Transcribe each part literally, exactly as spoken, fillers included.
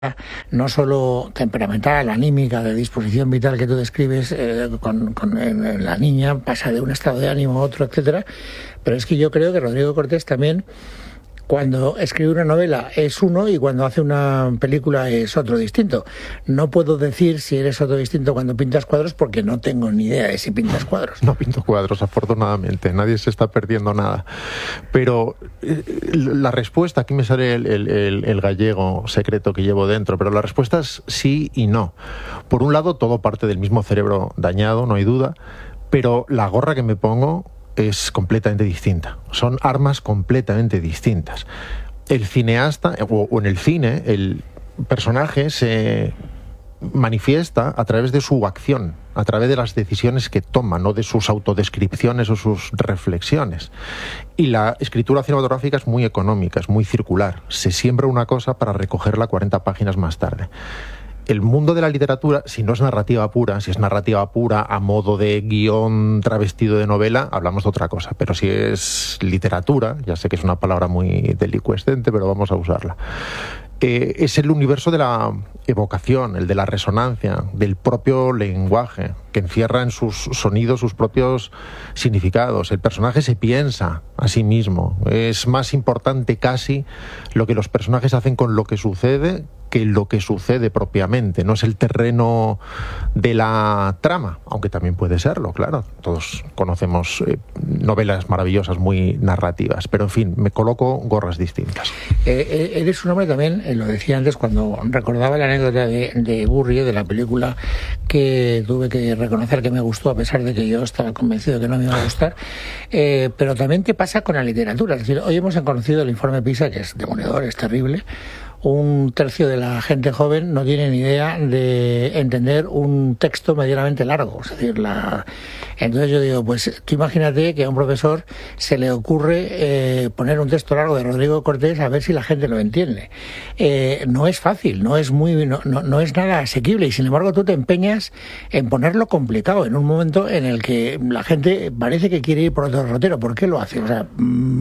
no solo temperamental, anímica, de disposición vital que tú describes eh, con, con eh, la niña, pasa de un estado de ánimo a otro, etcétera. Pero es que yo creo que Rodrigo Cortés también, cuando escribe una novela es uno y cuando hace una película es otro distinto. No puedo decir si eres otro distinto cuando pintas cuadros porque no tengo ni idea de si pintas cuadros. No pinto cuadros, afortunadamente. Nadie se está perdiendo nada. Pero eh, la respuesta, aquí me sale el, el, el, el gallego secreto que llevo dentro, pero la respuesta es sí y no. Por un lado, todo parte del mismo cerebro dañado, no hay duda, pero la gorra que me pongo es completamente distinta. Son armas completamente distintas. El cineasta, o, o en el cine, el personaje se manifiesta a través de su acción, a través de las decisiones que toma, no de sus autodescripciones o sus reflexiones. Y la escritura cinematográfica es muy económica, es muy circular. Se siembra una cosa para recogerla cuarenta páginas más tarde. El mundo de la literatura, si no es narrativa pura, si es narrativa pura a modo de guión travestido de novela, hablamos de otra cosa. Pero si es literatura, ya sé que es una palabra muy delicuescente, pero vamos a usarla. Eh, es el universo de la evocación, el de la resonancia, del propio lenguaje, que encierra en sus sonidos sus propios significados. El personaje se piensa a sí mismo. Es más importante casi lo que los personajes hacen con lo que sucede que lo que sucede propiamente. No es el terreno de la trama, aunque también puede serlo, claro. Todos conocemos eh, novelas maravillosas, muy narrativas, pero en fin, me coloco gorras distintas. Eh, eres un hombre también, eh, lo decía antes cuando recordaba la anécdota de, de Burrie, de la película, que tuve que reconocer que me gustó a pesar de que yo estaba convencido de que no me iba a gustar, eh, pero también te pasa con la literatura. Es decir, hoy hemos conocido el informe PISA, que es demoledor, es terrible. Un tercio de la gente joven no tiene ni idea de entender un texto medianamente largo. Es decir, la... entonces yo digo, pues tú imagínate que a un profesor se le ocurre eh, poner un texto largo de Rodrigo Cortés a ver si la gente lo entiende. Eh, no es fácil, no es muy, no, no, no es nada asequible, y sin embargo tú te empeñas en ponerlo complicado en un momento en el que la gente parece que quiere ir por otro derrotero. ¿Por qué lo hace? O sea,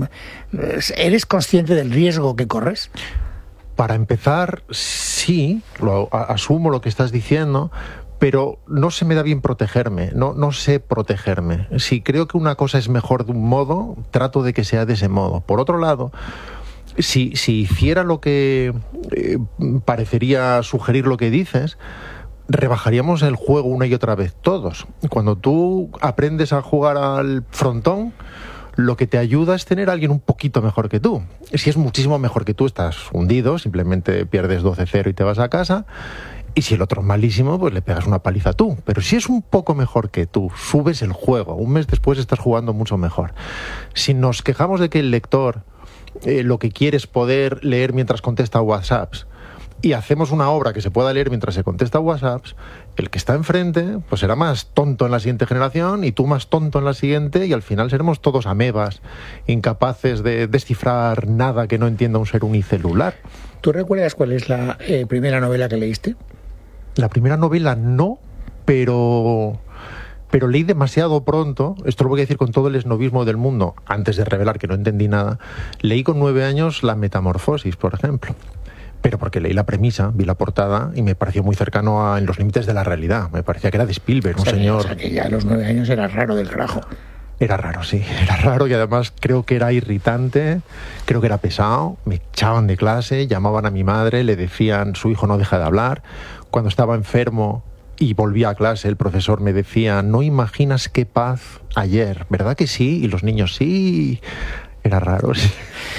¿eres consciente del riesgo que corres? Para empezar, sí, lo, a, asumo lo que estás diciendo, pero no se me da bien protegerme, no, no sé protegerme. Si creo que una cosa es mejor de un modo, trato de que sea de ese modo. Por otro lado, si, si hiciera lo que eh, parecería sugerir lo que dices, rebajaríamos el juego una y otra vez todos. Cuando tú aprendes a jugar al frontón, lo que te ayuda es tener a alguien un poquito mejor que tú. Si es muchísimo mejor que tú, estás hundido, simplemente pierdes doce cero y te vas a casa. Y si el otro es malísimo, pues le pegas una paliza tú. Pero si es un poco mejor que tú, subes el juego. Un mes después estás jugando mucho mejor. Si nos quejamos de que el lector eh, lo que quiere es poder leer mientras contesta WhatsApps, y hacemos una obra que se pueda leer mientras se contesta WhatsApps, el que está enfrente pues será más tonto en la siguiente generación y tú más tonto en la siguiente, y al final seremos todos amebas, incapaces de descifrar nada que no entienda un ser unicelular. ¿Tú recuerdas cuál es la eh, primera novela que leíste? La primera novela no, pero... pero leí demasiado pronto, esto lo voy a decir con todo el esnovismo del mundo, antes de revelar que no entendí nada. Leí con nueve años La Metamorfosis, por ejemplo. Pero porque leí la premisa, vi la portada y me pareció muy cercano a En los límites de la realidad. Me parecía que era de Spielberg, un o sea, señor... O sea, que ya a los nueve años era raro del carajo. Era raro, sí. Era raro, y además creo que era irritante, creo que era pesado. Me echaban de clase, llamaban a mi madre, le decían, su hijo no deja de hablar. Cuando estaba enfermo y volvía a clase, el profesor me decía, no imaginas qué paz ayer, ¿verdad que sí? Y los niños, sí. Era raro, sí.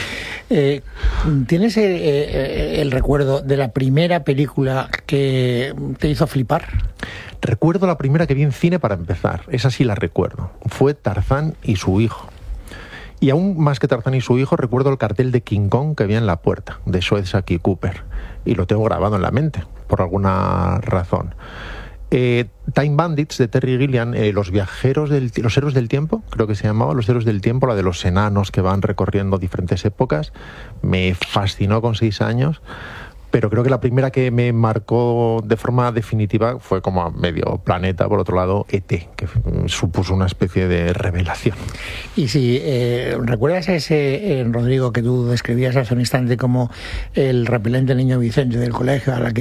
Eh, ¿Tienes eh, eh, el recuerdo de la primera película que te hizo flipar? Recuerdo la primera que vi en cine para empezar, esa sí la recuerdo. Fue Tarzán y su hijo. Y aún más que Tarzán y su hijo, recuerdo el cartel de King Kong que había en la puerta, de Soezaki Cooper. Y lo tengo grabado en la mente, por alguna razón. Eh, Time Bandits, de Terry Gilliam, eh, los viajeros del, los héroes del tiempo, creo que se llamaba, los héroes del tiempo, la de los enanos que van recorriendo diferentes épocas, me fascinó con seis años, pero creo que la primera que me marcó de forma definitiva fue como a medio planeta, por otro lado, E T, que supuso una especie de revelación. Y si eh, recuerdas a ese, eh, Rodrigo, que tú describías hace un instante como el repelente niño Vicente del colegio, a la que